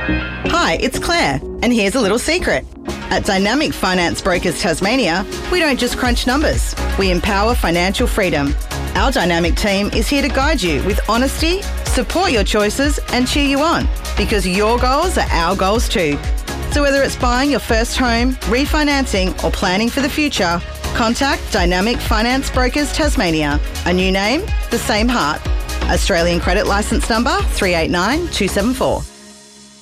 Hi, it's Claire, and here's a little secret. At Dynamic Finance Brokers Tasmania, we don't just crunch numbers, we empower financial freedom. Our dynamic team is here to guide you with honesty, support your choices and cheer you on, because your goals are our goals too. So whether it's buying your first home, refinancing or planning for the future, contact Dynamic Finance Brokers Tasmania. A new name, the same heart. Australian credit licence number 389274.